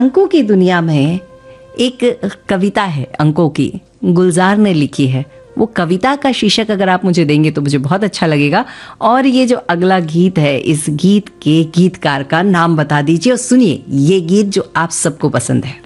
अंकों की दुनिया में एक कविता है अंकों की, गुलजार ने लिखी है। वो कविता का शीर्षक अगर आप मुझे देंगे तो मुझे बहुत अच्छा लगेगा। और ये जो अगला गीत है, इस गीत के गीतकार का नाम बता दीजिए और सुनिए ये गीत जो आप सबको पसंद है।